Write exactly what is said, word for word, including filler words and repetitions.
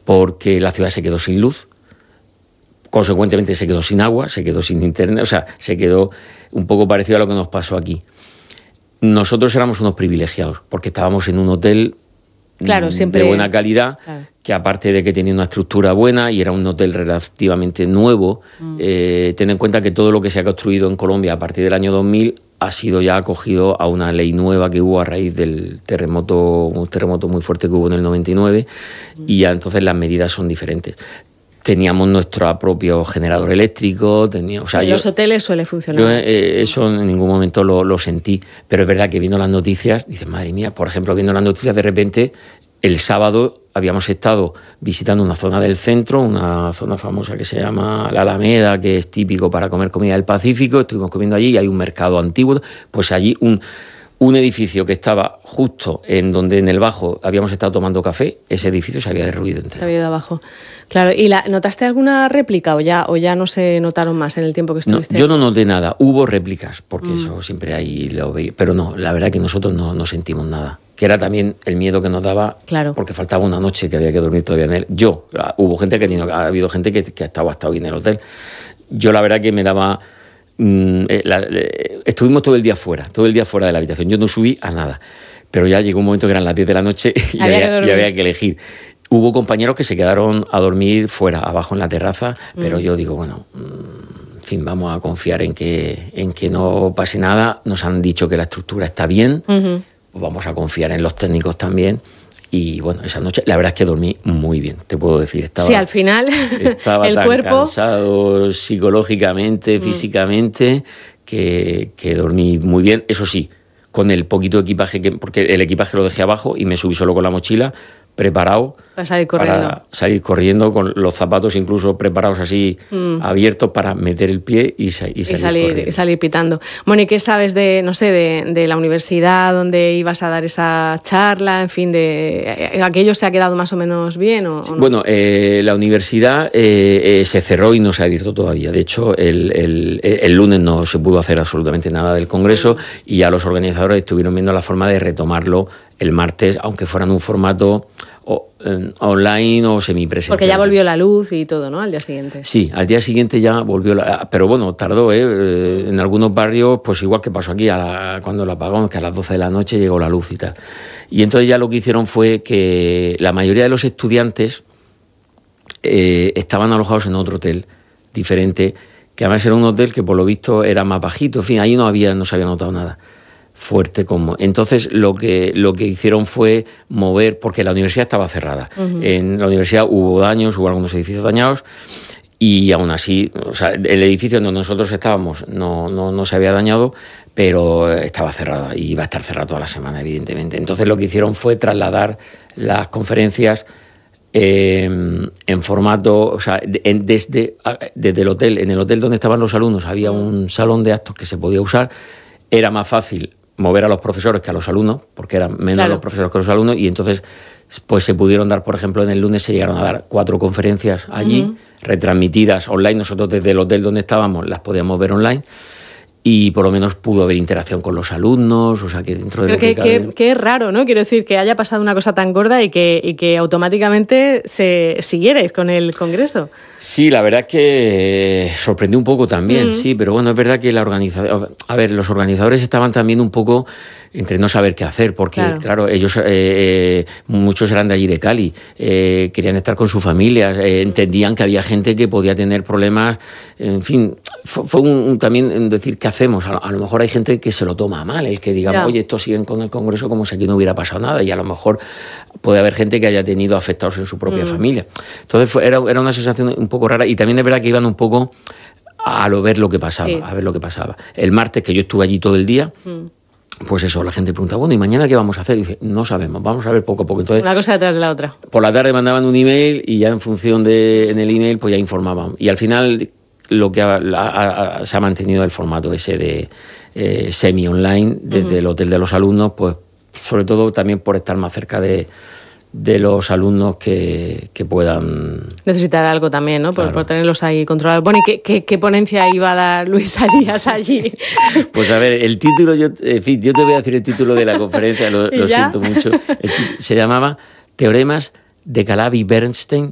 porque la ciudad se quedó sin luz, consecuentemente se quedó sin agua, se quedó sin internet, o sea, se quedó un poco parecido a lo que nos pasó aquí. Nosotros éramos unos privilegiados, porque estábamos en un hotel claro, siempre... de buena calidad, claro. que aparte de que tenía una estructura buena y era un hotel relativamente nuevo, mm. eh, ten en cuenta que todo lo que se ha construido en Colombia a partir del año dos mil ha sido ya acogido a una ley nueva que hubo a raíz del terremoto, un terremoto muy fuerte que hubo en el noventa y nueve, mm. y ya entonces las medidas son diferentes. Teníamos nuestro propio generador eléctrico. Teníamos, o sea, en yo, los hoteles suele funcionar. Yo eh, eso en ningún momento lo, lo sentí, pero es verdad que viendo las noticias, dices, madre mía, por ejemplo, viendo las noticias de repente, el sábado habíamos estado visitando una zona del centro, una zona famosa que se llama La Alameda, que es típico para comer comida del Pacífico, estuvimos comiendo allí y hay un mercado antiguo, pues allí un... Un edificio que estaba justo en donde en el bajo habíamos estado tomando café, ese edificio se había derruido entero. Se había ido abajo. Claro, ¿y la, notaste alguna réplica o ya, o ya no se notaron más en el tiempo que estuviste? No, yo no noté nada. Hubo réplicas, porque mm. eso siempre hay, lo veía. Pero no, la verdad que nosotros no, no sentimos nada. Que era también el miedo que nos daba, claro. porque faltaba una noche que había que dormir todavía en él. Yo, hubo gente que ha habido gente que, que ha estado hasta hoy en el hotel. Yo la verdad que me daba... Mm, la, la, estuvimos todo el día fuera, todo el día fuera de la habitación. Yo no subí a nada, pero ya llegó un momento que eran las diez de la noche y había, había, que, y había que elegir. Hubo compañeros que se quedaron a dormir fuera, abajo en la terraza, mm. pero yo digo, bueno, en fin, vamos a confiar en que, en que no pase nada. Nos han dicho que la estructura está bien, uh-huh. pues vamos a confiar en los técnicos también. Y bueno, esa noche la verdad es que dormí muy bien, te puedo decir. Estaba, sí, al final estaba el tan cuerpo... cansado psicológicamente, mm. físicamente, que, que dormí muy bien. Eso sí, con el poquito equipaje, que, porque el equipaje lo dejé abajo y me subí solo con la mochila, preparado para salir corriendo, para salir corriendo con los zapatos incluso preparados así, mm. abiertos para meter el pie y, sa- y, y salir, salir y salir pitando. Bueno, ¿y qué sabes de, no sé, de, de la universidad donde ibas a dar esa charla? En fin, de ¿aquello se ha quedado más o menos bien o, o no? Bueno, eh, la universidad eh, eh, se cerró y no se ha abierto todavía. De hecho, el, el, el lunes no se pudo hacer absolutamente nada del congreso, mm. y ya los organizadores estuvieron viendo la forma de retomarlo el martes, aunque fuera en un formato o, eh, online o semipresencial. Porque ya volvió la luz y todo, ¿no? Al día siguiente. Sí, al día siguiente ya volvió la... Pero bueno, tardó, ¿eh? En algunos barrios, pues igual que pasó aquí, a la, cuando la apagamos, que a las doce de la noche llegó la luz y tal. Y entonces ya lo que hicieron fue que la mayoría de los estudiantes eh, estaban alojados en otro hotel diferente, que además era un hotel que por lo visto era más bajito, en fin, ahí no había, no se había notado nada fuerte como. Entonces lo que, lo que hicieron fue mover, porque la universidad estaba cerrada. Uh-huh. En la universidad hubo daños, hubo algunos edificios dañados, y aún así, o sea, el edificio donde nosotros estábamos no, no, no se había dañado, pero estaba cerrado y iba a estar cerrado toda la semana, evidentemente. Entonces lo que hicieron fue trasladar las conferencias eh, en formato, o sea, en, desde, desde el hotel. En el hotel donde estaban los alumnos había un salón de actos que se podía usar. Era más fácil mover a los profesores que a los alumnos, porque eran menos claro. los profesores que los alumnos, y entonces pues se pudieron dar, por ejemplo, en el lunes se llegaron a dar cuatro conferencias allí, uh-huh. retransmitidas online. Nosotros desde el hotel donde estábamos las podíamos ver online, y por lo menos pudo haber interacción con los alumnos, o sea que dentro de Pero lo que, que, que, que es raro, ¿no? Quiero decir, que haya pasado una cosa tan gorda y que, y que automáticamente se siguierais con el congreso. Sí, la verdad es que sorprendió un poco también, mm. sí, pero bueno, es verdad que la organización... A ver, los organizadores estaban también un poco entre no saber qué hacer, porque, claro, claro ellos, eh, eh, muchos eran de allí de Cali, eh, querían estar con su familia, eh, entendían que había gente que podía tener problemas, en fin, fue, fue un, un, también decir, ¿qué hacemos? A, a lo mejor hay gente que se lo toma mal, el que digamos, yeah. oye, estos siguen con el Congreso como si aquí no hubiera pasado nada, y a lo mejor puede haber gente que haya tenido afectados en su propia mm. familia. Entonces fue, era, era una sensación un poco rara, y también es verdad que iban un poco a lo ver lo que pasaba, sí. a ver lo que pasaba. El martes, que yo estuve allí todo el día, mm. pues eso, la gente pregunta, bueno, ¿y mañana qué vamos a hacer? Y dice, no sabemos, vamos a ver poco a poco. Entonces, una cosa detrás de la otra. Por la tarde mandaban un email y ya en función de en el email pues ya informaban. Y al final lo que ha, ha, ha, se ha mantenido el formato ese de eh, semi-online desde uh-huh. el hotel de los alumnos, pues sobre todo también por estar más cerca de, de los alumnos que, que puedan... necesitar algo también, ¿no? Por, claro. por tenerlos ahí controlados. Bueno, ¿y qué, qué, qué ponencia iba a dar Luis Arias allí? Pues a ver, el título, yo, en fin, yo te voy a decir el título de la conferencia, lo, lo siento mucho. El, se llamaba Teoremas de Calabi-Bernstein